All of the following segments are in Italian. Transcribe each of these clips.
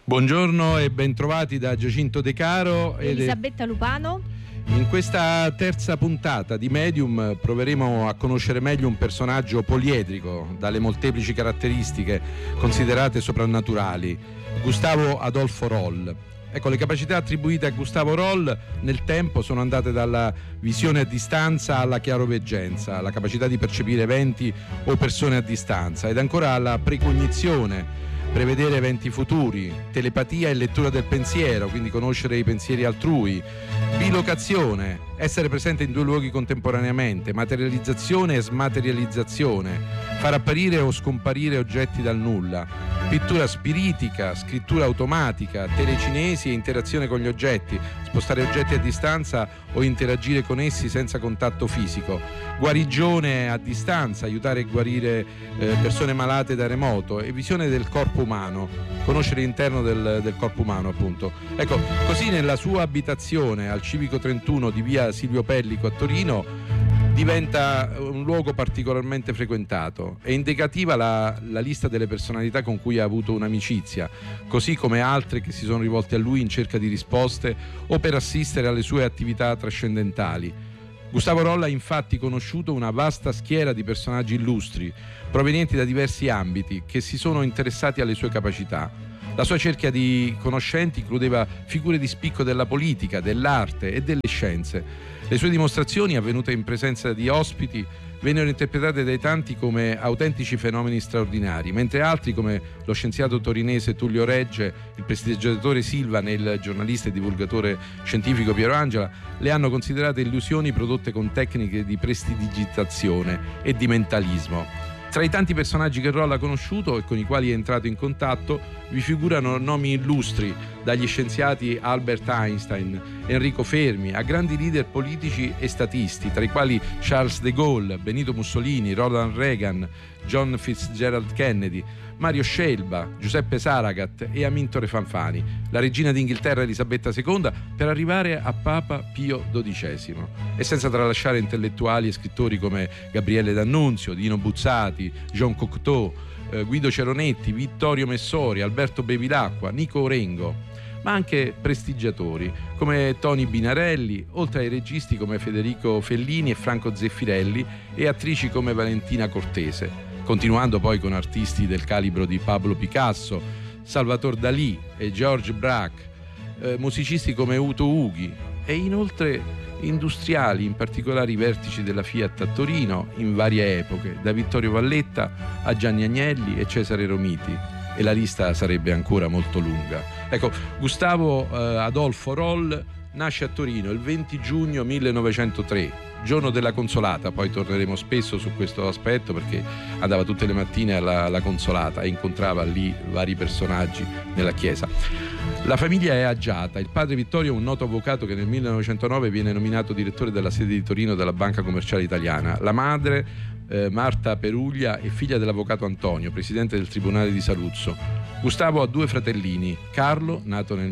Buongiorno e bentrovati da Giacinto De Caro ed Elisabetta Lupano. In questa terza puntata di Medium proveremo a conoscere meglio un personaggio poliedrico dalle molteplici caratteristiche considerate soprannaturali, Gustavo Adolfo Roll. Ecco, le capacità attribuite a Gustavo Roll nel tempo sono andate dalla visione a distanza alla chiaroveggenza, la capacità di percepire eventi o persone a distanza, ed ancora alla precognizione, prevedere eventi futuri, telepatia e lettura del pensiero, quindi conoscere i pensieri altrui, bilocazione, essere presente in due luoghi contemporaneamente, materializzazione e smaterializzazione, far apparire o scomparire oggetti dal nulla, pittura spiritica, scrittura automatica, telecinesi e interazione con gli oggetti, spostare oggetti a distanza o interagire con essi senza contatto fisico, guarigione a distanza, aiutare e guarire persone malate da remoto, e visione del corpo umano, conoscere l'interno del corpo umano, appunto. Ecco, così nella sua abitazione al Civico 31 di via Silvio Pellico a Torino diventa un luogo particolarmente frequentato. È indicativa la lista delle personalità con cui ha avuto un'amicizia, così come altre che si sono rivolte a lui in cerca di risposte o per assistere alle sue attività trascendentali. Gustavo Roll ha infatti conosciuto una vasta schiera di personaggi illustri, provenienti da diversi ambiti, che si sono interessati alle sue capacità. La sua cerchia di conoscenti includeva figure di spicco della politica, dell'arte e delle scienze. Le sue dimostrazioni, avvenute in presenza di ospiti, vennero interpretate dai tanti come autentici fenomeni straordinari, mentre altri, come lo scienziato torinese Tullio Regge, il prestigiatore Silvan e il giornalista e divulgatore scientifico Piero Angela, le hanno considerate illusioni prodotte con tecniche di prestidigitazione e di mentalismo. Tra i tanti personaggi che Roll ha conosciuto e con i quali è entrato in contatto vi figurano nomi illustri, dagli scienziati Albert Einstein, Enrico Fermi, a grandi leader politici e statisti, tra i quali Charles de Gaulle, Benito Mussolini, Ronald Reagan, John Fitzgerald Kennedy, Mario Scelba, Giuseppe Saragat e Amintore Fanfani, la regina d'Inghilterra Elisabetta II, per arrivare a Papa Pio XII, e senza tralasciare intellettuali e scrittori come Gabriele D'Annunzio, Dino Buzzati, Jean Cocteau, Guido Ceronetti, Vittorio Messori, Alberto Bevilacqua, Nico Orengo, ma anche prestigiatori come Toni Binarelli, oltre ai registi come Federico Fellini e Franco Zeffirelli e attrici come Valentina Cortese, continuando poi con artisti del calibro di Pablo Picasso, Salvador Dalì e George Braque, musicisti come Uto Ughi, e inoltre industriali, in particolare i vertici della Fiat a Torino in varie epoche, da Vittorio Valletta a Gianni Agnelli e Cesare Romiti, e la lista sarebbe ancora molto lunga. Ecco, Gustavo Adolfo Roll nasce a Torino il 20 giugno 1903, giorno della Consolata. Poi torneremo spesso su questo aspetto, perché andava tutte le mattine alla Consolata e incontrava lì vari personaggi nella chiesa. La famiglia è agiata. Il padre Vittorio è un noto avvocato che nel 1909 viene nominato direttore della sede di Torino della Banca Commerciale Italiana. La madre, Marta Peruglia, è figlia dell'avvocato Antonio, presidente del Tribunale di Saluzzo. Gustavo ha due fratellini, Carlo, nato nel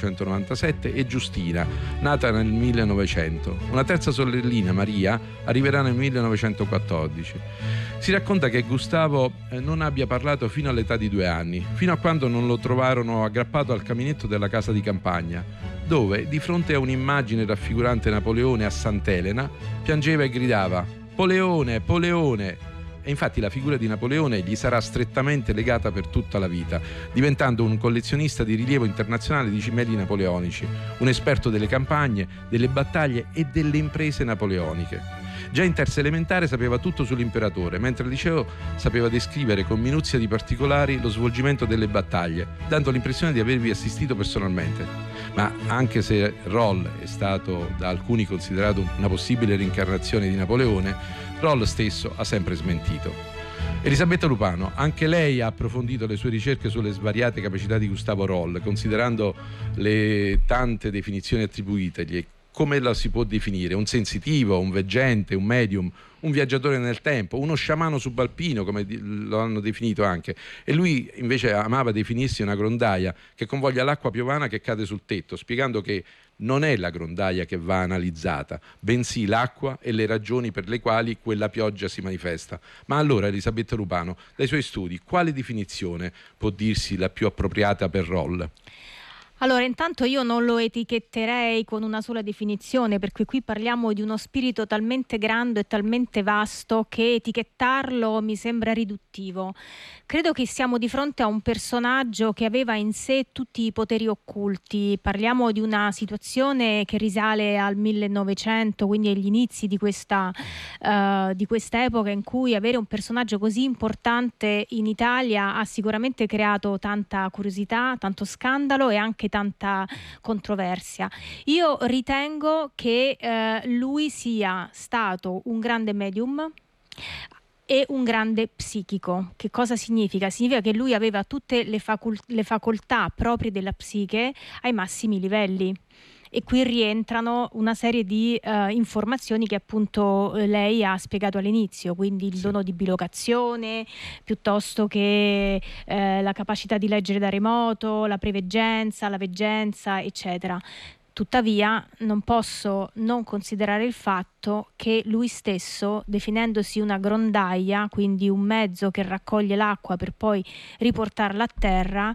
1897, e Giustina, nata nel 1900. Una terza sorellina, Maria, arriverà nel 1914. Si racconta che Gustavo non abbia parlato fino all'età di 2 anni, fino a quando non lo trovarono aggrappato al caminetto della casa di campagna, dove, di fronte a un'immagine raffigurante Napoleone a Sant'Elena, piangeva e gridava: "Poleone, Poleone!" E infatti la figura di Napoleone gli sarà strettamente legata per tutta la vita, diventando un collezionista di rilievo internazionale di cimeli napoleonici, un esperto delle campagne, delle battaglie e delle imprese napoleoniche. Già in terza elementare sapeva tutto sull'imperatore, mentre al liceo sapeva descrivere con minuzia di particolari lo svolgimento delle battaglie, dando l'impressione di avervi assistito personalmente. Ma anche se Roll è stato da alcuni considerato una possibile reincarnazione di Napoleone, Roll stesso ha sempre smentito. Elisabetta Lupano, anche lei ha approfondito le sue ricerche sulle svariate capacità di Gustavo Roll, considerando le tante definizioni attribuitegli, come la si può definire? Un sensitivo, un veggente, un medium, un viaggiatore nel tempo, uno sciamano subalpino, come lo hanno definito anche. E lui invece amava definirsi una grondaia che convoglia l'acqua piovana che cade sul tetto, spiegando che non è la grondaia che va analizzata, bensì l'acqua e le ragioni per le quali quella pioggia si manifesta. Ma allora, Elisabetta Lupano, dai suoi studi, quale definizione può dirsi la più appropriata per Roll? Allora, intanto io non lo etichetterei con una sola definizione, perché qui parliamo di uno spirito talmente grande e talmente vasto che etichettarlo mi sembra riduttivo. Credo che siamo di fronte a un personaggio che aveva in sé tutti i poteri occulti. Parliamo di una situazione che risale al 1900, quindi agli inizi di questa epoca, in cui avere un personaggio così importante in Italia ha sicuramente creato tanta curiosità, tanto scandalo e anche tanta controversia. Io ritengo che lui sia stato un grande medium e un grande psichico. Che cosa significa? Significa che lui aveva tutte le facoltà proprie della psiche ai massimi livelli. E qui rientrano una serie di informazioni che appunto lei ha spiegato all'inizio, quindi il dono di bilocazione, piuttosto che la capacità di leggere da remoto, la preveggenza, la veggenza, eccetera. Tuttavia non posso non considerare il fatto che lui stesso, definendosi una grondaia, quindi un mezzo che raccoglie l'acqua per poi riportarla a terra,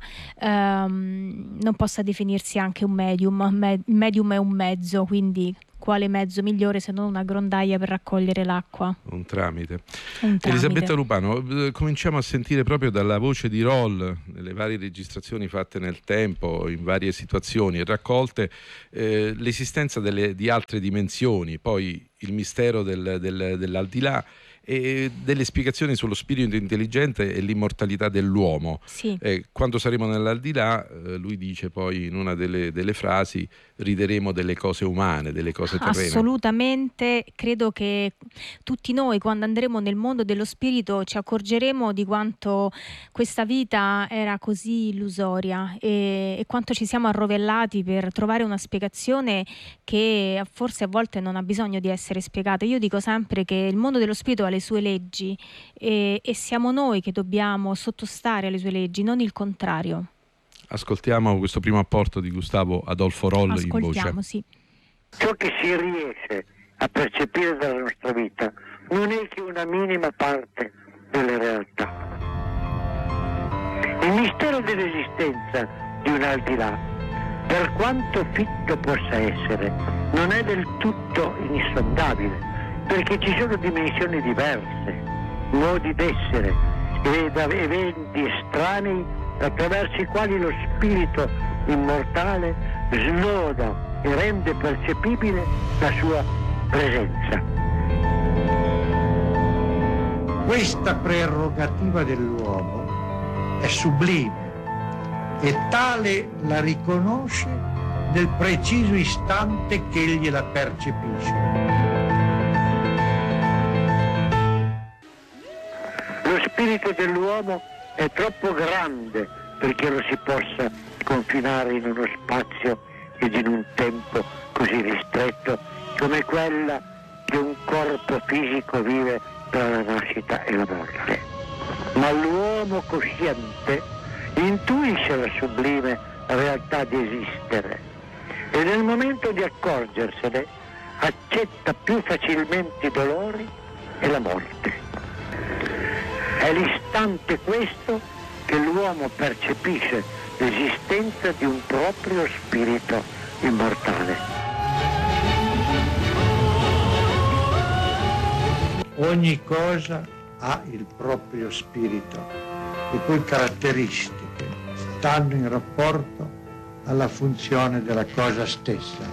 non possa definirsi anche un medium. Il medium è un mezzo, quindi quale mezzo migliore se non una grondaia per raccogliere l'acqua? Un tramite. Elisabetta Lupano, cominciamo a sentire proprio dalla voce di Roll, nelle varie registrazioni fatte nel tempo, in varie situazioni e raccolte, l'esistenza di altre dimensioni, poi il mistero dell'aldilà e delle spiegazioni sullo spirito intelligente e l'immortalità dell'uomo. Sì. Quando saremo nell'aldilà, lui dice poi in una delle frasi, rideremo delle cose umane, delle cose terrene. Assolutamente, credo che tutti noi quando andremo nel mondo dello spirito ci accorgeremo di quanto questa vita era così illusoria e quanto ci siamo arrovellati per trovare una spiegazione che forse a volte non ha bisogno di essere spiegata. Io dico sempre che il mondo dello spirito ha le sue leggi e siamo noi che dobbiamo sottostare alle sue leggi, non il contrario. Ascoltiamo questo primo apporto di Gustavo Adolfo Roll in voce. Sì. Ciò che si riesce a percepire dalla nostra vita non è che una minima parte della realtà. Il mistero dell'esistenza di un aldilà, per quanto fitto possa essere, non è del tutto insondabile, perché ci sono dimensioni diverse, modi d'essere ed eventi estranei attraverso i quali lo spirito immortale snoda e rende percepibile la sua presenza. Questa prerogativa dell'uomo è sublime e tale la riconosce nel preciso istante che egli la percepisce. Lo spirito dell'uomo è troppo grande perché lo si possa confinare in uno spazio ed in un tempo così ristretto come quella che un corpo fisico vive tra la nascita e la morte. Ma l'uomo cosciente intuisce la sublime realtà di esistere e nel momento di accorgersene accetta più facilmente i dolori e la morte. È l'istante questo che l'uomo percepisce l'esistenza di un proprio spirito immortale. Ogni cosa ha il proprio spirito, le cui caratteristiche stanno in rapporto alla funzione della cosa stessa.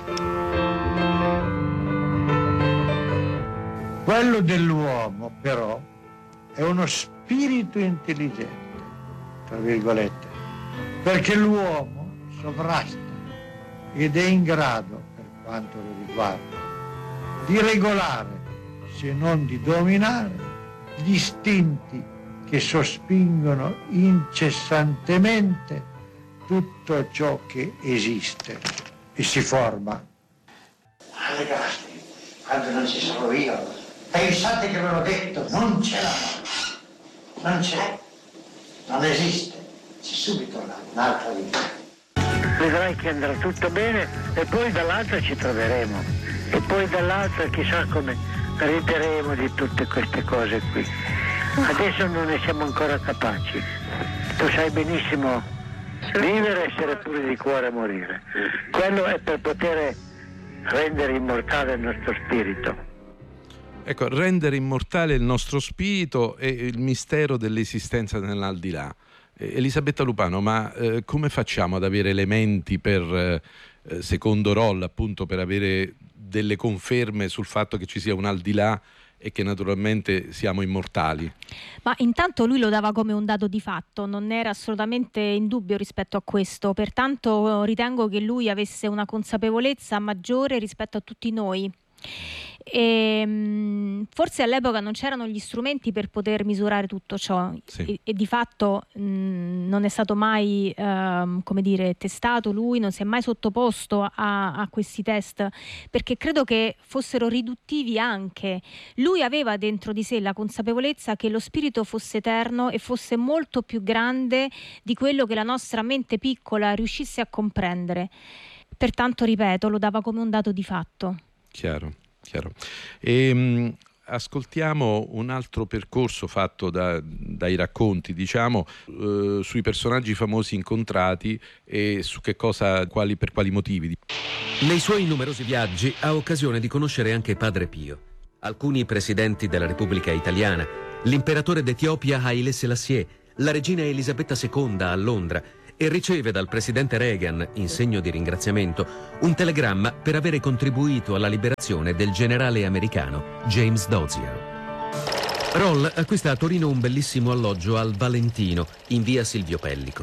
Quello dell'uomo, però, è uno spirito intelligente, tra virgolette, perché l'uomo sovrasta ed è in grado, per quanto lo riguarda, di regolare, se non di dominare, gli istinti che sospingono incessantemente tutto ciò che esiste e si forma. alle grandi, quando non ci sono io. Pensate che ve l'ho detto, non c'è la morte. Non c'è. Non esiste. C'è subito un'altra vita. Vedrai che andrà tutto bene e poi dall'altra ci troveremo. E poi dall'altra chissà come rideremo di tutte queste cose qui. Adesso non ne siamo ancora capaci. Tu sai benissimo vivere, essere pure di cuore morire. Quello è per poter rendere immortale il nostro spirito. Ecco, rendere immortale il nostro spirito e il mistero dell'esistenza nell'aldilà. Elisabetta Lupano, ma come facciamo ad avere elementi per, secondo Roll, appunto, per avere delle conferme sul fatto che ci sia un aldilà e che naturalmente siamo immortali? Ma intanto lui lo dava come un dato di fatto, non era assolutamente in dubbio rispetto a questo, pertanto ritengo che lui avesse una consapevolezza maggiore rispetto a tutti noi. E forse all'epoca non c'erano gli strumenti per poter misurare tutto ciò, sì. e di fatto non è stato mai testato, lui non si è mai sottoposto a questi test, perché credo che fossero riduttivi anche. Lui aveva dentro di sé la consapevolezza che lo spirito fosse eterno e fosse molto più grande di quello che la nostra mente piccola riuscisse a comprendere, pertanto ripeto, lo dava come un dato di fatto. Chiaro. Ascoltiamo un altro percorso fatto dai racconti, diciamo, sui personaggi famosi incontrati e su per quali motivi. Nei suoi numerosi viaggi ha occasione di conoscere anche Padre Pio, alcuni presidenti della Repubblica Italiana, l'imperatore d'Etiopia Haile Selassie, la regina Elisabetta II a Londra, e riceve dal presidente Reagan, in segno di ringraziamento, un telegramma per avere contribuito alla liberazione del generale americano James Dozier. Roll acquista a Torino un bellissimo alloggio al Valentino, in via Silvio Pellico.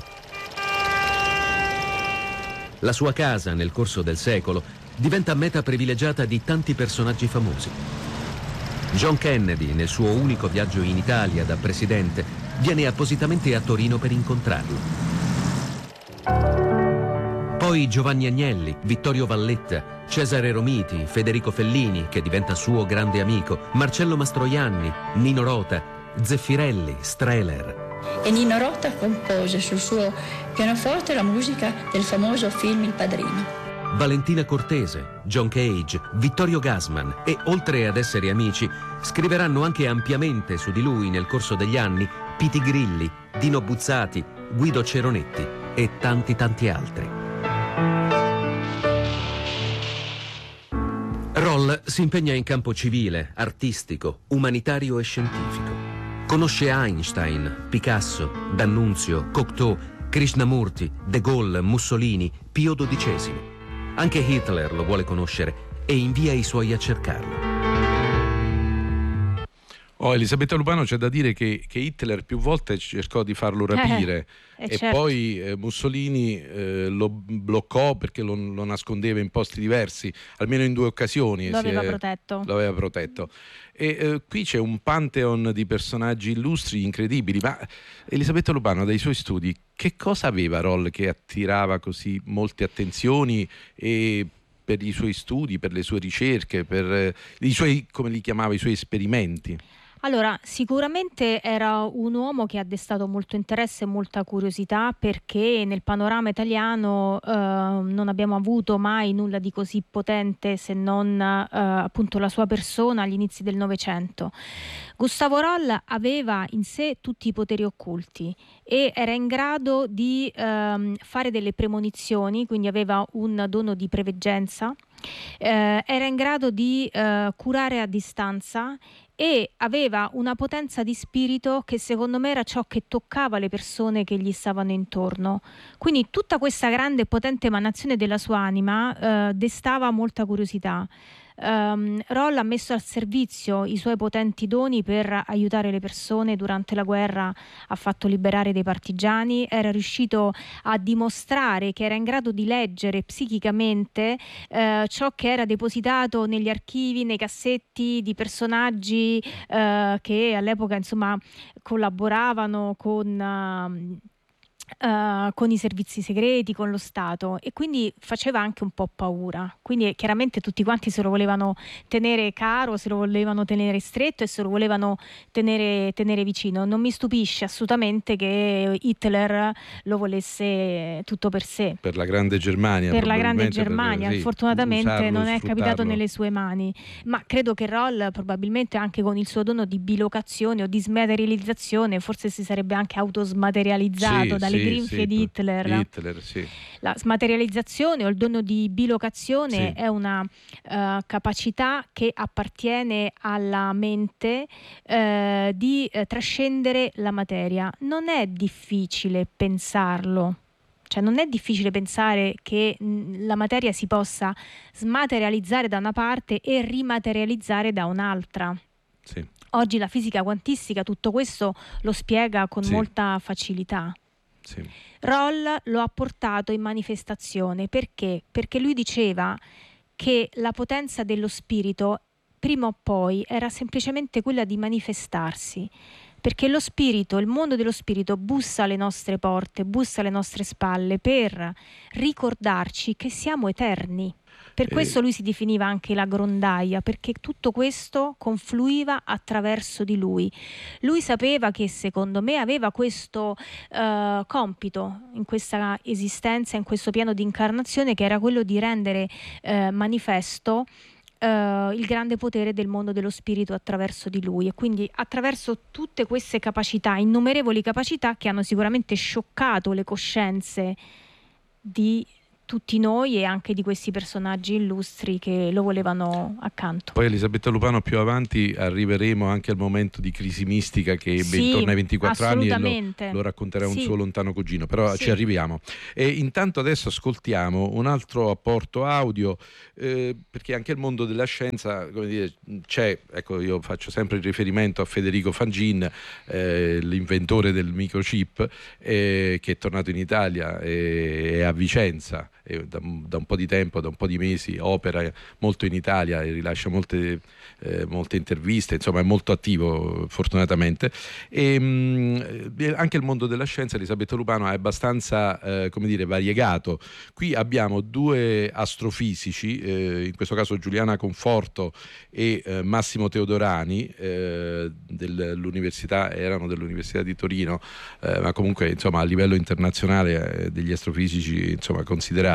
La sua casa, nel corso del secolo, diventa meta privilegiata di tanti personaggi famosi. John Kennedy, nel suo unico viaggio in Italia da presidente, viene appositamente a Torino per incontrarlo. Poi Giovanni Agnelli, Vittorio Valletta, Cesare Romiti, Federico Fellini, che diventa suo grande amico, Marcello Mastroianni, Nino Rota, Zeffirelli, Strehler. E Nino Rota compose sul suo pianoforte la musica del famoso film Il Padrino. Valentina Cortese, John Cage, Vittorio Gassman e, oltre ad essere amici, scriveranno anche ampiamente su di lui nel corso degli anni Piti Grilli, Dino Buzzati, Guido Ceronetti e tanti altri. Roll si impegna in campo civile, artistico, umanitario e scientifico. Conosce Einstein, Picasso, D'Annunzio, Cocteau, Krishnamurti, De Gaulle, Mussolini, Pio XII. Anche Hitler lo vuole conoscere e invia i suoi a cercarlo. Elisabetta Lupano, c'è da dire che Hitler più volte cercò di farlo rapire e certo. Poi Mussolini lo bloccò perché lo nascondeva in posti diversi, almeno in 2 occasioni. Lo aveva protetto. E qui c'è un pantheon di personaggi illustri incredibili, ma Elisabetta Lupano, dai suoi studi, che cosa aveva Roll che attirava così molte attenzioni e per i suoi studi, per le sue ricerche, per i suoi, come li chiamava, i suoi esperimenti? Allora, sicuramente era un uomo che ha destato molto interesse e molta curiosità, perché nel panorama italiano non abbiamo avuto mai nulla di così potente se non appunto la sua persona agli inizi del Novecento. Gustavo Roll aveva in sé tutti i poteri occulti e era in grado di fare delle premonizioni, quindi aveva un dono di preveggenza, era in grado di curare a distanza e aveva una potenza di spirito che secondo me era ciò che toccava le persone che gli stavano intorno. Quindi tutta questa grande e potente emanazione della sua anima destava molta curiosità. Roll ha messo al servizio i suoi potenti doni per aiutare le persone durante la guerra, ha fatto liberare dei partigiani, era riuscito a dimostrare che era in grado di leggere psichicamente ciò che era depositato negli archivi, nei cassetti di personaggi che all'epoca insomma collaboravano con con i servizi segreti, con lo Stato, e quindi faceva anche un po' paura. Quindi chiaramente tutti quanti se lo volevano tenere caro, se lo volevano tenere stretto e se lo volevano tenere vicino. Non mi stupisce assolutamente che Hitler lo volesse tutto per sé. Per la grande Germania. Per la grande Germania, fortunatamente non è capitato nelle sue mani, ma credo che Roll probabilmente anche con il suo dono di bilocazione o di smaterializzazione forse si sarebbe anche autosmaterializzato dalle grinfie di Hitler. La smaterializzazione o il dono di bilocazione è una capacità che appartiene alla mente di trascendere la materia. Non è difficile pensarlo. Cioè non è difficile pensare che la materia si possa smaterializzare da una parte e rimaterializzare da un'altra. Sì. Oggi la fisica quantistica tutto questo lo spiega con molta facilità. Sì. Roll lo ha portato in manifestazione perché lui diceva che la potenza dello spirito prima o poi era semplicemente quella di manifestarsi, perché lo spirito, il mondo dello spirito bussa alle nostre porte, bussa alle nostre spalle per ricordarci che siamo eterni. Per questo lui si definiva anche la grondaia, perché tutto questo confluiva attraverso di lui. Lui sapeva che, secondo me, aveva questo compito in questa esistenza, in questo piano di incarnazione, che era quello di rendere manifesto il grande potere del mondo dello spirito attraverso di lui, e quindi attraverso tutte queste capacità, innumerevoli capacità che hanno sicuramente scioccato le coscienze di tutti noi e anche di questi personaggi illustri che lo volevano accanto. Poi Elisabetta Lupano, più avanti arriveremo anche al momento di crisi mistica che ebbe intorno ai 24 anni e lo racconterà un suo lontano cugino, però ci arriviamo. E intanto adesso ascoltiamo un altro apporto audio, perché anche il mondo della scienza, come dire, c'è, ecco, io faccio sempre il riferimento a Federico Fangin, l'inventore del microchip, che è tornato in Italia e a Vicenza. Da un po' di tempo, da un po' di mesi opera molto in Italia e rilascia molte interviste, insomma è molto attivo fortunatamente, e anche il mondo della scienza, Elisabetta Lupano, è abbastanza variegato. Qui abbiamo due astrofisici, in questo caso Giuliana Conforto e Massimo Teodorani, dell'università di Torino, ma comunque insomma a livello internazionale degli astrofisici insomma considerati,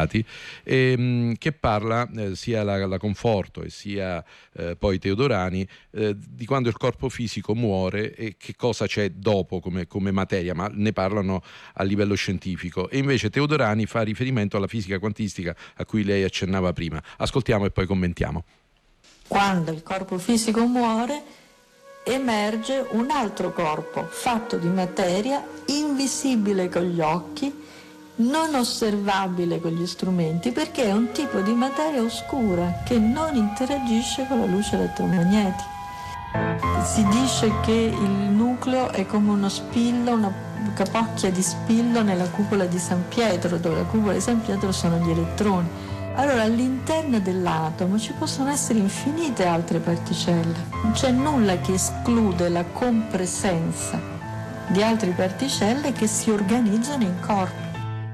che parla sia la Conforto e sia poi Teodorani di quando il corpo fisico muore e che cosa c'è dopo come materia, ma ne parlano a livello scientifico, e invece Teodorani fa riferimento alla fisica quantistica a cui lei accennava prima. Ascoltiamo e poi commentiamo. Quando il corpo fisico muore emerge un altro corpo fatto di materia, invisibile con gli occhi, non osservabile con gli strumenti, perché è un tipo di materia oscura che non interagisce con la luce elettromagnetica. Si dice che il nucleo è come uno spillo, una capocchia di spillo nella cupola di San Pietro, dove la cupola di San Pietro sono gli elettroni. Allora all'interno dell'atomo ci possono essere infinite altre particelle, non c'è nulla che esclude la compresenza di altre particelle che si organizzano in corpo.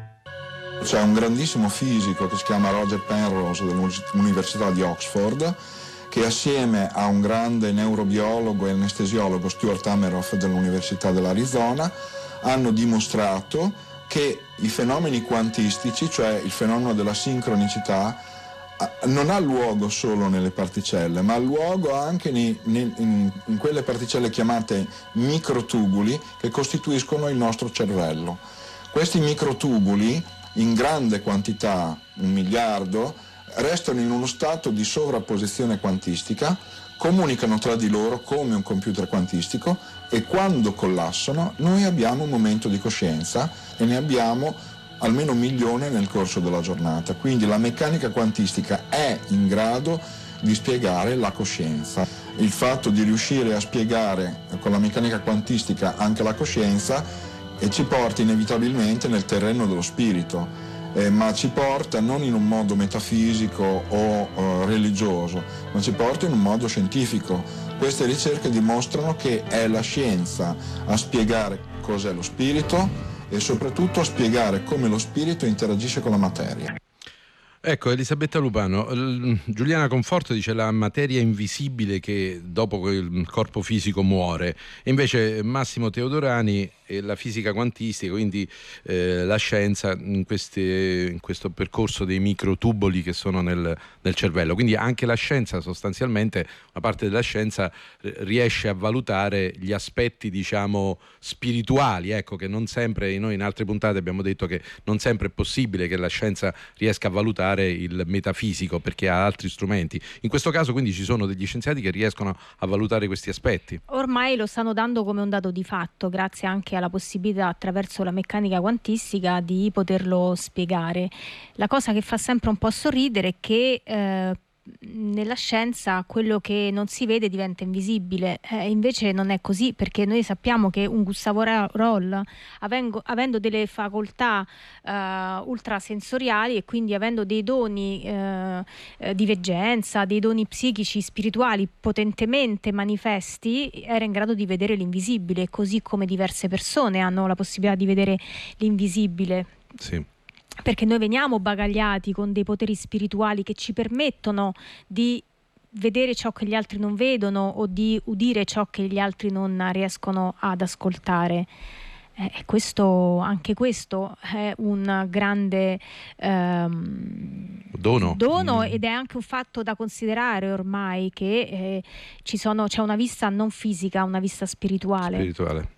C'è un grandissimo fisico che si chiama Roger Penrose dell'Università di Oxford, che assieme a un grande neurobiologo e anestesiologo, Stuart Hameroff dell'Università dell'Arizona, hanno dimostrato che i fenomeni quantistici, cioè il fenomeno della sincronicità, non ha luogo solo nelle particelle, ma ha luogo anche in quelle particelle chiamate microtubuli che costituiscono il nostro cervello. Questi microtubuli, in grande quantità, 1 miliardo, restano in uno stato di sovrapposizione quantistica, comunicano tra di loro come un computer quantistico, e quando collassano noi abbiamo un momento di coscienza e ne abbiamo almeno 1 milione nel corso della giornata. Quindi la meccanica quantistica è in grado di spiegare la coscienza. Il fatto di riuscire a spiegare con la meccanica quantistica anche la coscienza ci porta inevitabilmente nel terreno dello spirito, ma ci porta non in un modo metafisico o religioso, ma ci porta in un modo scientifico. Queste ricerche dimostrano che è la scienza a spiegare cos'è lo spirito e soprattutto spiegare come lo spirito interagisce con la materia. Ecco, Elisabetta Lupano, Giuliana Conforto dice la materia invisibile che dopo il corpo fisico muore, e invece Massimo Teodorani la fisica quantistica, quindi la scienza in questo percorso dei microtuboli che sono nel cervello. Quindi anche la scienza, sostanzialmente una parte della scienza riesce a valutare gli aspetti, diciamo, spirituali, ecco, che non sempre, noi in altre puntate abbiamo detto che non sempre è possibile che la scienza riesca a valutare il metafisico perché ha altri strumenti. In questo caso quindi ci sono degli scienziati che riescono a valutare questi aspetti. Ormai lo stanno dando come un dato di fatto, grazie anche alla possibilità attraverso la meccanica quantistica di poterlo spiegare. La cosa che fa sempre un po' sorridere è che nella scienza quello che non si vede diventa invisibile, invece non è così, perché noi sappiamo che un Gustavo Roll, avendo delle facoltà ultrasensoriali e quindi avendo dei doni di veggenza, dei doni psichici, spirituali potentemente manifesti, era in grado di vedere l'invisibile, così come diverse persone hanno la possibilità di vedere l'invisibile. Sì. Perché noi veniamo bagagliati con dei poteri spirituali che ci permettono di vedere ciò che gli altri non vedono o di udire ciò che gli altri non riescono ad ascoltare. Anche questo è un grande dono ed è anche un fatto da considerare ormai, che c'è una vista non fisica, una vista spirituale.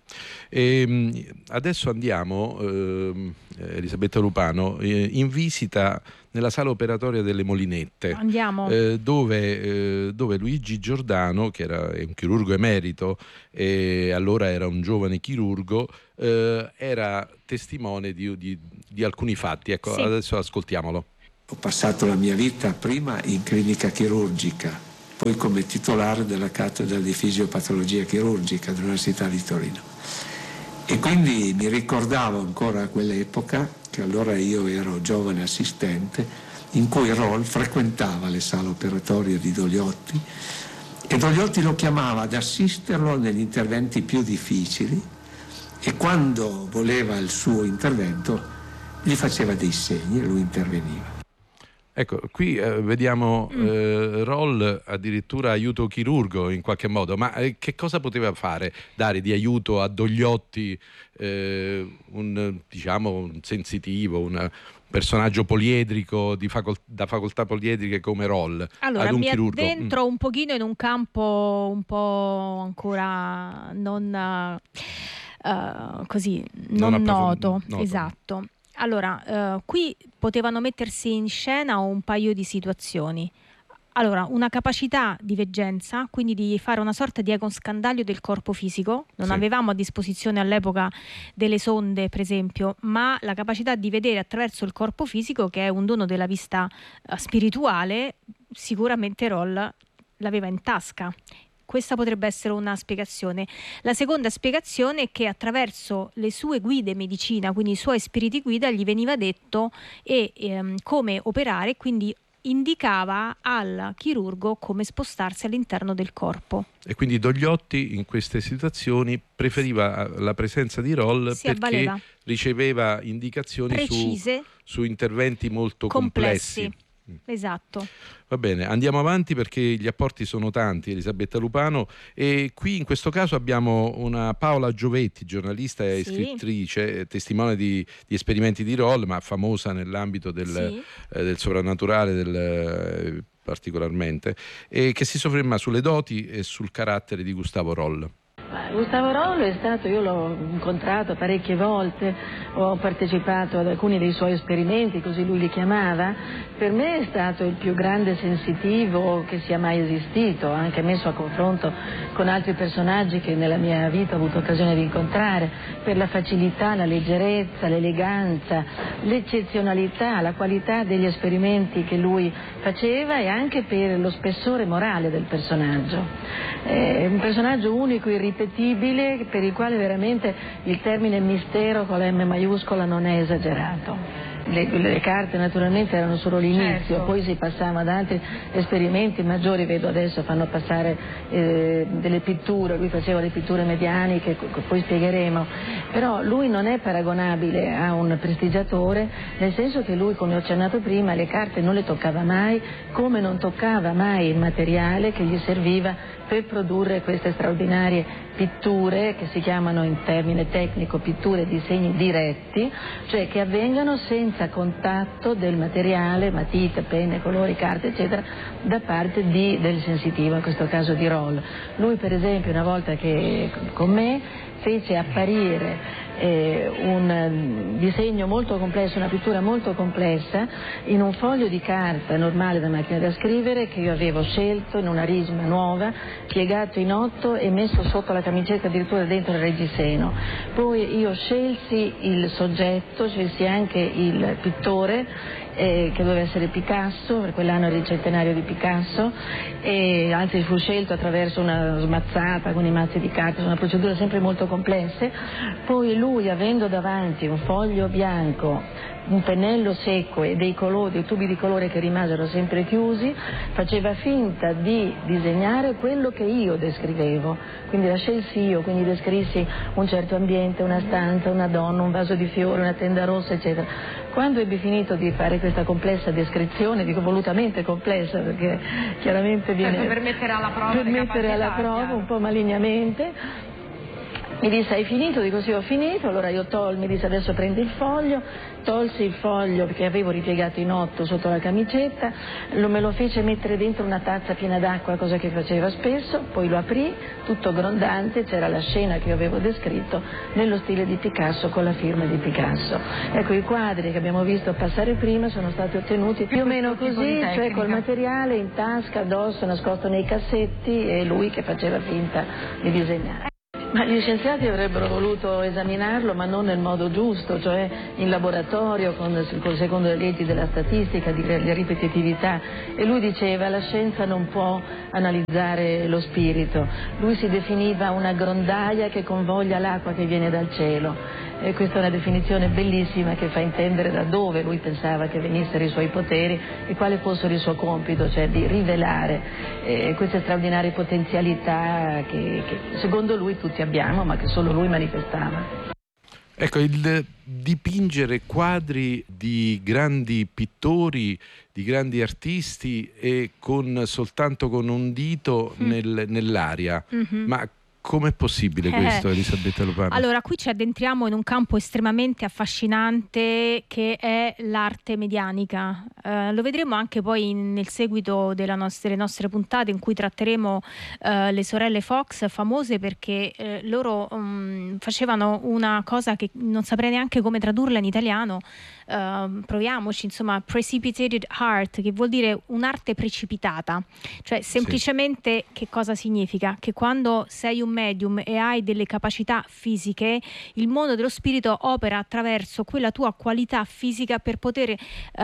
Adesso andiamo, Elisabetta Lupano, in visita nella sala operatoria delle Molinette. Andiamo. Dove Luigi Giordano, che è un chirurgo emerito e allora era un giovane chirurgo, era testimone di alcuni fatti. Ecco, sì. Adesso ascoltiamolo. Ho passato la mia vita prima in clinica chirurgica, poi come titolare della cattedra di fisiopatologia chirurgica dell'Università di Torino. E quindi mi ricordavo ancora quell'epoca, che allora io ero giovane assistente, in cui Roll frequentava le sale operatorie di Dogliotti e Dogliotti lo chiamava ad assisterlo negli interventi più difficili, e quando voleva il suo intervento gli faceva dei segni e lui interveniva. Ecco, qui vediamo Roll addirittura aiuto chirurgo in qualche modo, ma che cosa poteva fare? Dare di aiuto a Dogliotti, un sensitivo, un personaggio poliedrico da facoltà poliedriche come Roll? Allora, ad un mi chirurgo. Addentro un pochino in un campo un po' ancora non così, non noto. Esatto. Allora, qui potevano mettersi in scena un paio di situazioni. Allora, una capacità di veggenza, quindi di fare una sorta di ecoscandaglio del corpo fisico. Non avevamo a disposizione all'epoca delle sonde, per esempio, ma la capacità di vedere attraverso il corpo fisico, che è un dono della vista spirituale, sicuramente Roll l'aveva in tasca. Questa potrebbe essere una spiegazione. La seconda spiegazione è che attraverso le sue guide medicina, quindi i suoi spiriti guida, gli veniva detto come operare, quindi indicava al chirurgo come spostarsi all'interno del corpo. E quindi Dogliotti in queste situazioni preferiva la presenza di Roll perché riceveva indicazioni precise su interventi molto complessi. Esatto. Va bene, andiamo avanti perché gli apporti sono tanti, Elisabetta Lupano, e qui in questo caso abbiamo una Paola Giovetti, giornalista e scrittrice, testimone di esperimenti di Roll, ma famosa nell'ambito del sovrannaturale particolarmente, e che si sofferma sulle doti e sul carattere di Gustavo Roll. Gustavo Roll è stato, io l'ho incontrato parecchie volte, ho partecipato ad alcuni dei suoi esperimenti, così lui li chiamava. Per me è stato il più grande sensitivo che sia mai esistito, anche messo a confronto con altri personaggi che nella mia vita ho avuto occasione di incontrare, per la facilità, la leggerezza, l'eleganza, l'eccezionalità, la qualità degli esperimenti che lui faceva e anche per lo spessore morale del personaggio. È un personaggio unico, irripetibile, per il quale veramente il termine mistero con la M maiuscola non è esagerato. le carte naturalmente erano solo l'inizio, certo. Poi si passava ad altri esperimenti maggiori, vedo adesso fanno passare delle pitture, lui faceva le pitture medianiche, poi spiegheremo, però lui non è paragonabile a un prestigiatore, nel senso che lui, come ho accennato prima, le carte non le toccava mai, come non toccava mai il materiale che gli serviva per produrre queste straordinarie pitture che si chiamano in termine tecnico pitture disegni diretti, cioè che avvengano senza contatto del materiale, matite, penne, colori, carte eccetera, da parte del sensitivo, in questo caso di Roll. Lui per esempio una volta che con me fece apparire un disegno molto complesso, una pittura molto complessa in un foglio di carta normale da macchina da scrivere che io avevo scelto in una risma nuova, piegato in 8 e messo sotto la camicetta addirittura dentro il reggiseno. Poi io scelsi il soggetto, scelsi anche il pittore che doveva essere Picasso, per quell'anno era il centenario di Picasso, e anzi fu scelto attraverso una smazzata con i mazzi di carte, sono una procedura sempre molto complesse. Poi lui, avendo davanti un foglio bianco, un pennello secco e dei tubi di colore che rimasero sempre chiusi, faceva finta di disegnare quello che io descrivevo, quindi la scelsi io, quindi descrissi un certo ambiente, una stanza, una donna, un vaso di fiori, una tenda rossa eccetera. Quando ebbi finito di fare questa complessa descrizione, dico volutamente complessa perché chiaramente viene per mettere alla prova, per mettere alla prova un po' malignamente, mi disse hai finito? Dico sì, ho finito. Allora io mi disse adesso prendi il foglio, tolsi il foglio che avevo ripiegato in 8 sotto la camicetta, me lo fece mettere dentro una tazza piena d'acqua, cosa che faceva spesso, poi lo aprì, tutto grondante, c'era la scena che io avevo descritto nello stile di Picasso con la firma di Picasso. Ecco, i quadri che abbiamo visto passare prima sono stati ottenuti più o meno così, cioè col materiale in tasca, addosso, nascosto nei cassetti e lui che faceva finta di disegnare. Ma gli scienziati avrebbero voluto esaminarlo, ma non nel modo giusto, cioè in laboratorio, secondo le leggi della statistica, di ripetitività. E lui diceva la scienza non può analizzare lo spirito. Lui si definiva una grondaia che convoglia l'acqua che viene dal cielo. E questa è una definizione bellissima che fa intendere da dove lui pensava che venissero i suoi poteri e quale fosse il suo compito, cioè di rivelare queste straordinarie potenzialità che secondo lui tutti abbiamo, ma che solo lui manifestava. Ecco, il dipingere quadri di grandi pittori, di grandi artisti e soltanto con un dito nell'aria, ma com'è possibile questo, Elisabetta Lupano? Allora, qui ci addentriamo in un campo estremamente affascinante che è l'arte medianica. Lo vedremo anche poi nel seguito delle nostre puntate in cui tratteremo le sorelle Fox, famose perché loro facevano una cosa che non saprei neanche come tradurla in italiano. Proviamoci, insomma, precipitated art, che vuol dire un'arte precipitata, cioè semplicemente che cosa significa? Che quando sei un medium e hai delle capacità fisiche, il mondo dello spirito opera attraverso quella tua qualità fisica per poter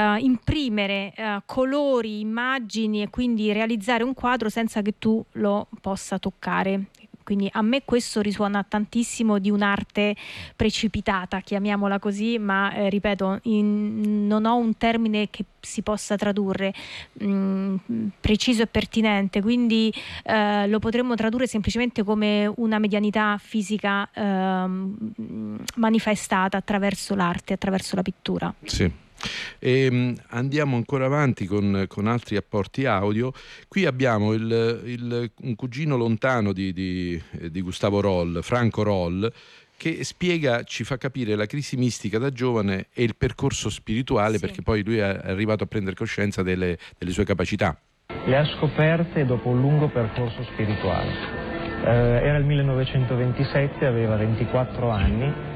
imprimere colori, immagini e quindi realizzare un quadro senza che tu lo possa toccare. Quindi a me questo risuona tantissimo di un'arte precipitata, chiamiamola così, ma ripeto, non ho un termine che si possa tradurre preciso e pertinente, quindi lo potremmo tradurre semplicemente come una medianità fisica manifestata attraverso l'arte, attraverso la pittura. Sì. E andiamo ancora avanti con altri apporti audio. Qui abbiamo un cugino lontano di Gustavo Roll, Franco Roll, che ci fa capire la crisi mistica da giovane e il percorso spirituale, perché poi lui è arrivato a prendere coscienza delle sue capacità. Le ha scoperte dopo un lungo percorso spirituale. Era il 1927, aveva 24 anni.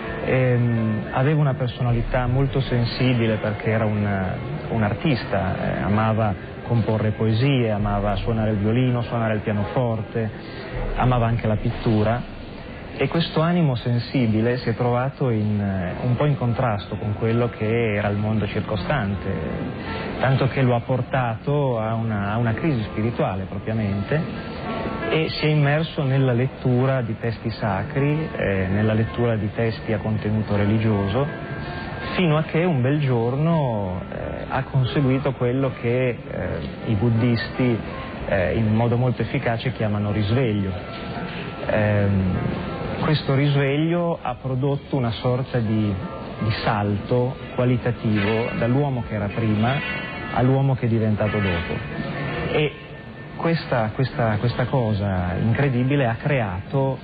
Aveva una personalità molto sensibile perché era un artista, amava comporre poesie, amava suonare il violino, suonare il pianoforte, amava anche la pittura e questo animo sensibile si è trovato un po' in contrasto con quello che era il mondo circostante, tanto che lo ha portato a una crisi spirituale propriamente. E si è immerso nella lettura di testi sacri, nella lettura di testi a contenuto religioso fino a che un bel giorno ha conseguito quello che i buddisti in modo molto efficace chiamano risveglio. Questo risveglio ha prodotto una sorta di salto qualitativo dall'uomo che era prima all'uomo che è diventato dopo, e questa cosa incredibile ha creato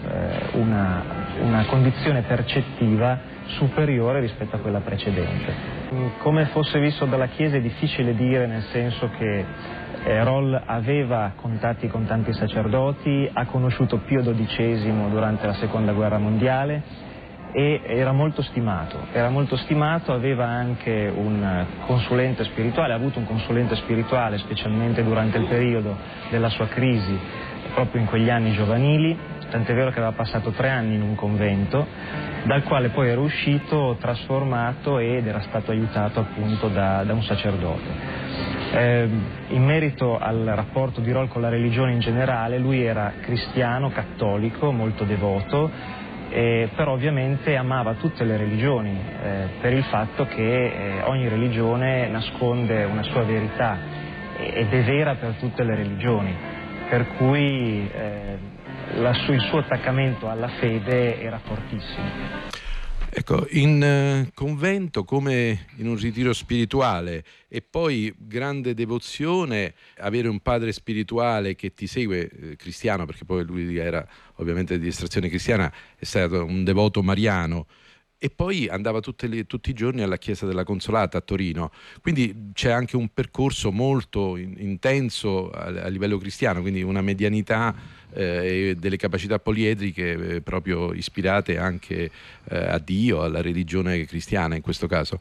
una condizione percettiva superiore rispetto a quella precedente. Come fosse visto dalla Chiesa è difficile dire, nel senso che Roll aveva contatti con tanti sacerdoti, ha conosciuto Pio XII durante la Seconda Guerra Mondiale e era molto stimato, aveva anche un consulente spirituale, ha avuto un consulente spirituale specialmente durante il periodo della sua crisi, proprio in quegli anni giovanili, tant'è vero che aveva passato 3 anni in un convento, dal quale poi era uscito trasformato ed era stato aiutato appunto da un sacerdote. In merito al rapporto di Roll con la religione in generale, lui era cristiano, cattolico, molto devoto, però ovviamente amava tutte le religioni per il fatto che ogni religione nasconde una sua verità ed è vera per tutte le religioni, per cui il suo attaccamento alla fede era fortissimo. Ecco, in convento come in un ritiro spirituale e poi grande devozione, avere un padre spirituale che ti segue, cristiano, perché poi lui era ovviamente di estrazione cristiana, è stato un devoto mariano, e poi andava tutti i giorni alla chiesa della Consolata a Torino, quindi c'è anche un percorso molto intenso a livello cristiano, quindi una medianità e delle capacità poliedriche proprio ispirate anche a Dio, alla religione cristiana in questo caso.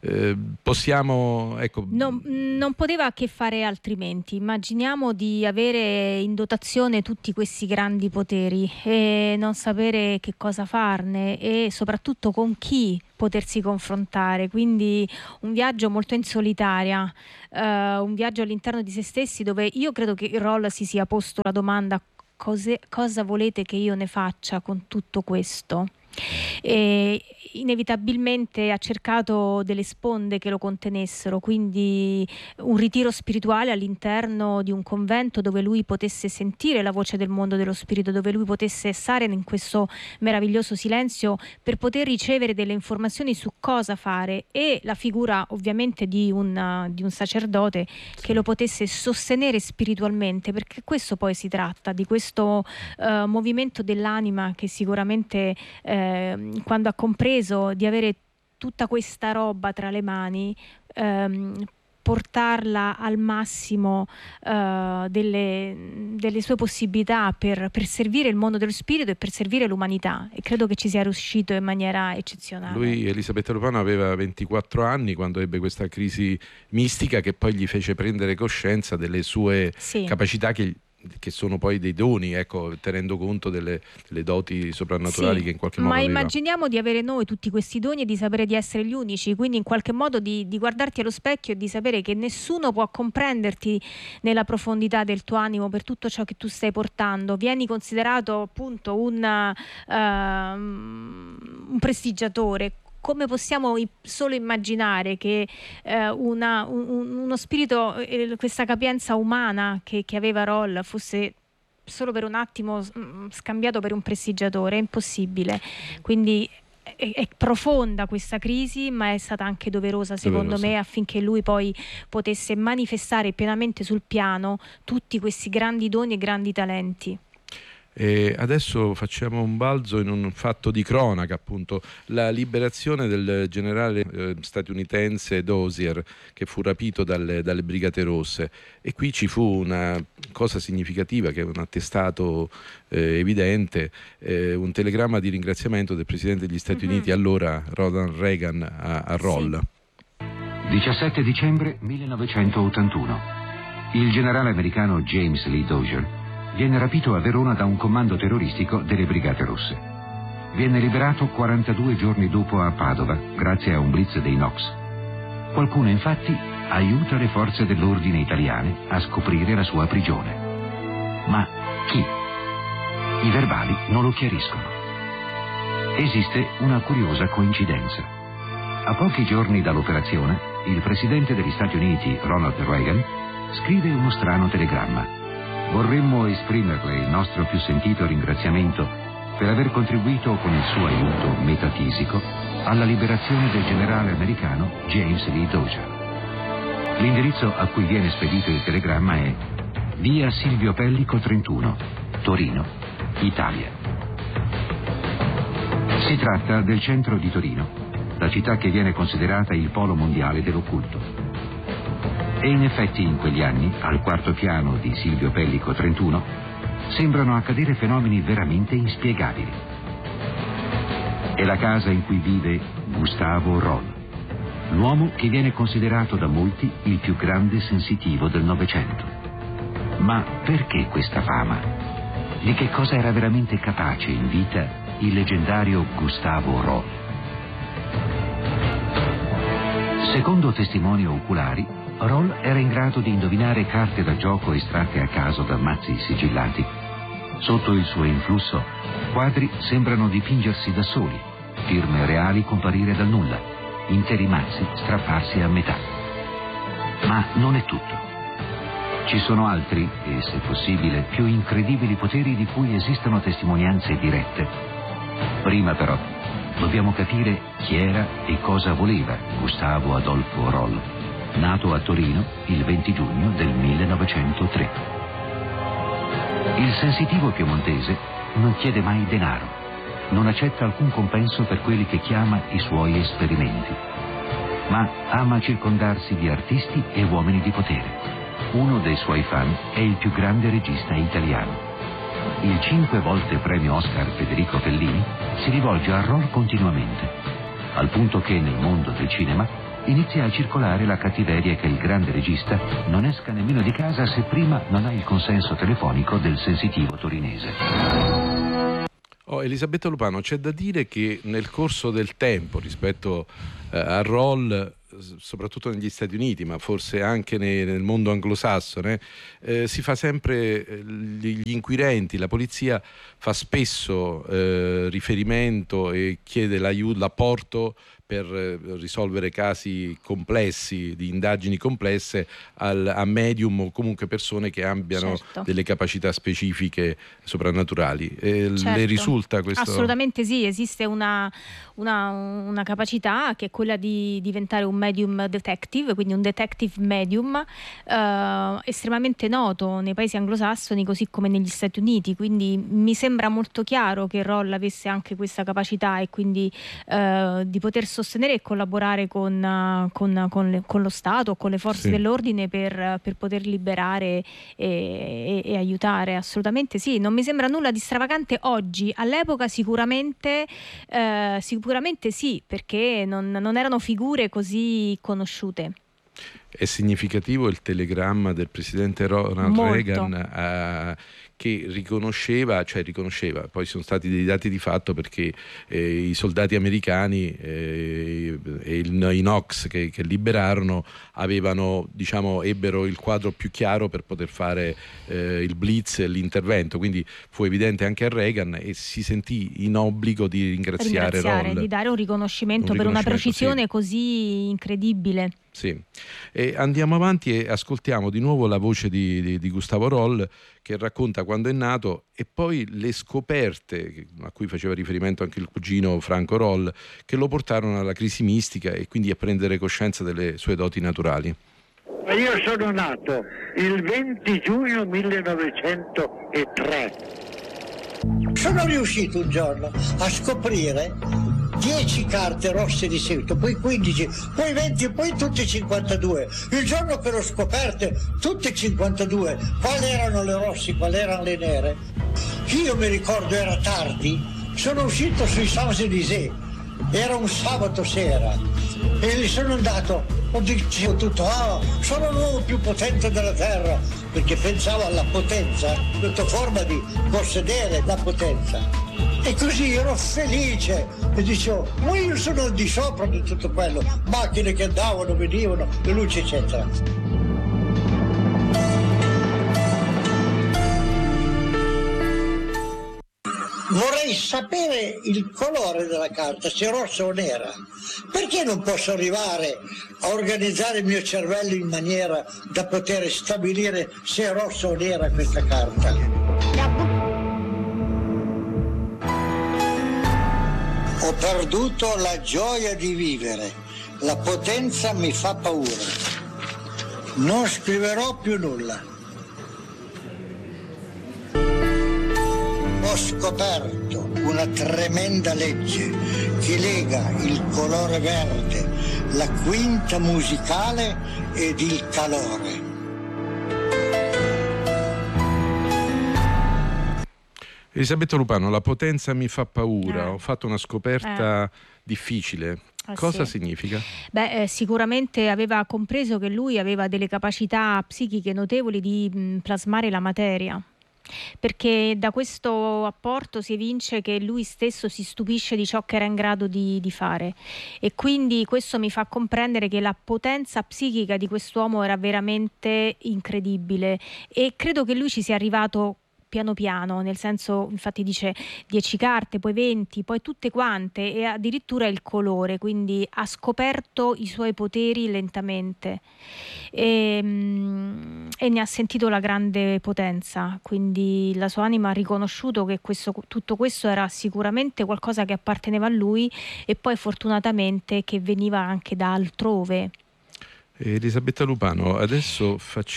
Possiamo, ecco... Non poteva che fare altrimenti. Immaginiamo di avere in dotazione tutti questi grandi poteri e non sapere che cosa farne e soprattutto con chi potersi confrontare, quindi un viaggio molto in solitaria, un viaggio all'interno di se stessi, dove io credo che Roll si sia posto la domanda: cosa volete che io ne faccia con tutto questo? E inevitabilmente ha cercato delle sponde che lo contenessero, quindi un ritiro spirituale all'interno di un convento dove lui potesse sentire la voce del mondo dello spirito, dove lui potesse stare in questo meraviglioso silenzio per poter ricevere delle informazioni su cosa fare, e la figura ovviamente di un sacerdote che lo potesse sostenere spiritualmente, perché questo poi si tratta, di questo movimento dell'anima che sicuramente quando ha compreso di avere tutta questa roba tra le mani, portarla al massimo delle sue possibilità per servire il mondo dello spirito e per servire l'umanità, e credo che ci sia riuscito in maniera eccezionale. Lui, Elisabetta Lupano, aveva 24 anni quando ebbe questa crisi mistica che poi gli fece prendere coscienza delle sue capacità che sono poi dei doni, ecco, tenendo conto delle doti soprannaturali che in qualche modo immaginiamo di avere noi tutti questi doni e di sapere di essere gli unici, quindi in qualche modo di guardarti allo specchio e di sapere che nessuno può comprenderti nella profondità del tuo animo per tutto ciò che tu stai portando. Vieni considerato appunto un prestigiatore. Come possiamo solo immaginare che uno spirito, questa capienza umana che aveva Roll, fosse solo per un attimo scambiato per un prestigiatore? È impossibile. Quindi è profonda questa crisi, ma è stata anche doverosa secondo me, affinché lui poi potesse manifestare pienamente sul piano tutti questi grandi doni e grandi talenti. E adesso facciamo un balzo in un fatto di cronaca, appunto la liberazione del generale statunitense Dozier, che fu rapito dalle Brigate Rosse, e qui ci fu una cosa significativa, che è un attestato evidente, un telegramma di ringraziamento del presidente degli Stati Uniti allora, Ronald Reagan, a Roll. 17 dicembre 1981. Il generale americano James Lee Dozier viene rapito a Verona da un comando terroristico delle Brigate Rosse. Viene liberato 42 giorni dopo a Padova, grazie a un blitz dei NOX. Qualcuno infatti aiuta le forze dell'ordine italiane a scoprire la sua prigione. Ma chi? I verbali non lo chiariscono. Esiste una curiosa coincidenza. A pochi giorni dall'operazione, il presidente degli Stati Uniti, Ronald Reagan, scrive uno strano telegramma. Vorremmo esprimerle il nostro più sentito ringraziamento per aver contribuito con il suo aiuto metafisico alla liberazione del generale americano James Lee Dozier. L'indirizzo a cui viene spedito il telegramma è Via Silvio Pellico 31, Torino, Italia. Si tratta del centro di Torino, la città che viene considerata il polo mondiale dell'occulto. E in effetti in quegli anni, al quarto piano di Silvio Pellico 31, sembrano accadere fenomeni veramente inspiegabili. È la casa in cui vive Gustavo Roll, l'uomo che viene considerato da molti il più grande sensitivo del Novecento. Ma perché questa fama? Di che cosa era veramente capace in vita il leggendario Gustavo Roll? Secondo testimoni oculari, Roll era in grado di indovinare carte da gioco estratte a caso da mazzi sigillati. Sotto il suo influsso, quadri sembrano dipingersi da soli, firme reali comparire dal nulla, interi mazzi strapparsi a metà. Ma non è tutto. Ci sono altri, e se possibile, più incredibili poteri di cui esistono testimonianze dirette. Prima però, dobbiamo capire chi era e cosa voleva Gustavo Adolfo Roll, nato a Torino il 20 giugno del 1903. Il sensitivo piemontese non chiede mai denaro, non accetta alcun compenso per quelli che chiama i suoi esperimenti, ma ama circondarsi di artisti e uomini di potere. Uno dei suoi fan è il più grande regista italiano. Il 5 volte premio Oscar Federico Fellini si rivolge a Roll continuamente, al punto che nel mondo del cinema inizia a circolare la cattiveria che il grande regista non esca nemmeno di casa se prima non ha il consenso telefonico del sensitivo torinese. Elisabetta Lupano, c'è da dire che nel corso del tempo rispetto a Roll, soprattutto negli Stati Uniti, ma forse anche nel mondo anglosassone, si fa sempre, gli inquirenti, la polizia fa spesso riferimento e chiede l'apporto per risolvere casi complessi, di indagini complesse, a medium o comunque persone che abbiano delle capacità specifiche soprannaturali. Le risulta questo? Assolutamente sì, esiste una capacità che è quella di diventare un medium detective, quindi un detective medium, estremamente noto nei paesi anglosassoni così come negli Stati Uniti, quindi mi sembra molto chiaro che Roll avesse anche questa capacità e quindi di poter sostenere e collaborare con lo Stato, con le forze dell'ordine per poter liberare e aiutare. Assolutamente sì, non mi sembra nulla di stravagante oggi. All'epoca sicuramente sì, perché non erano figure così conosciute. È significativo il telegramma del presidente Ronald Reagan che riconosceva, poi sono stati dei dati di fatto perché i soldati americani e i Knox che liberarono ebbero il quadro più chiaro per poter fare il blitz e l'intervento, quindi fu evidente anche a Reagan e si sentì in obbligo di ringraziare Roll, di dare un riconoscimento per una precisione così incredibile. Sì. E andiamo avanti e ascoltiamo di nuovo la voce di Gustavo Roll che racconta quando è nato e poi le scoperte a cui faceva riferimento anche il cugino Franco Roll, che lo portarono alla crisi mistica e quindi a prendere coscienza delle sue doti naturali. Io sono nato il 20 giugno 1903. Sono riuscito un giorno a scoprire 10 carte rosse di seguito, poi 15, poi 20 e poi tutte 52. Il giorno che l'ho scoperte, tutte 52, quali erano le rosse, quali erano le nere. Io mi ricordo era tardi, sono uscito sui Champs-Élysées, era un sabato sera e lì sono andato, ho detto tutto, sono l'uomo più potente della terra, perché pensavo alla potenza, questa forma di possedere la potenza. E così ero felice e dicevo, ma io sono al di sopra di tutto quello, macchine che andavano, venivano, le luci eccetera. Vorrei sapere il colore della carta, se è rossa o nera. Perché non posso arrivare a organizzare il mio cervello in maniera da poter stabilire se è rossa o nera questa carta? Ho perduto la gioia di vivere, la potenza mi fa paura. Non scriverò più nulla. Ho scoperto una tremenda legge che lega il colore verde, la quinta musicale ed il calore. Elisabetta Lupano, la potenza mi fa paura. Ho fatto una scoperta difficile. Cosa significa? Sicuramente aveva compreso che lui aveva delle capacità psichiche notevoli di plasmare la materia. Perché da questo apporto si evince che lui stesso si stupisce di ciò che era in grado di fare, e quindi questo mi fa comprendere che la potenza psichica di quest'uomo era veramente incredibile, e credo che lui ci sia arrivato piano piano, nel senso, infatti dice 10 carte, poi 20, poi tutte quante, e addirittura il colore, quindi ha scoperto i suoi poteri lentamente e ne ha sentito la grande potenza, quindi la sua anima ha riconosciuto che tutto questo era sicuramente qualcosa che apparteneva a lui, e poi fortunatamente che veniva anche da altrove. Elisabetta Lupano, adesso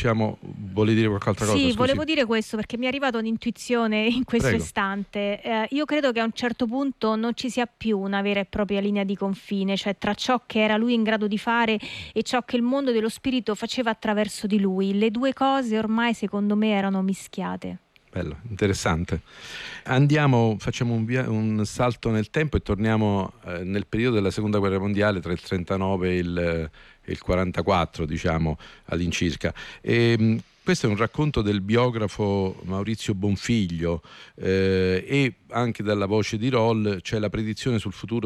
vuole dire qualche altra cosa? Sì, scusi. volevo dire questo perché mi è arrivata un'intuizione in questo Prego. istante. Io credo che a un certo punto non ci sia più una vera e propria linea di confine, cioè tra ciò che era lui in grado di fare e ciò che il mondo dello spirito faceva attraverso di lui. Le due cose ormai secondo me erano mischiate. Bello, interessante. Facciamo un salto nel tempo e torniamo nel periodo della Seconda Guerra Mondiale, tra il 39 e il 44, diciamo, all'incirca. Questo è un racconto del biografo Maurizio Bonfiglio, e anche dalla voce di Roll c'è la predizione sul futuro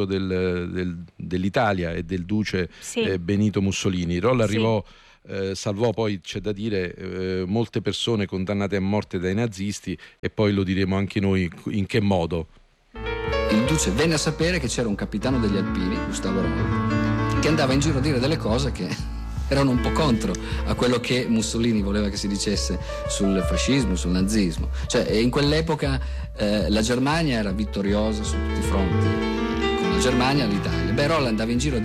dell'Italia e del duce Benito Mussolini. Roll arrivò, salvò poi, c'è da dire, molte persone condannate a morte dai nazisti, e poi lo diremo anche noi in che modo. Il duce venne a sapere che c'era un capitano degli Alpini, Gustavo Roll, che andava in giro a dire delle cose che erano un po' contro a quello che Mussolini voleva che si dicesse sul fascismo, sul nazismo. Cioè, in quell'epoca la Germania era vittoriosa su tutti i fronti. Con la Germania l'Italia. Roll andava in giro a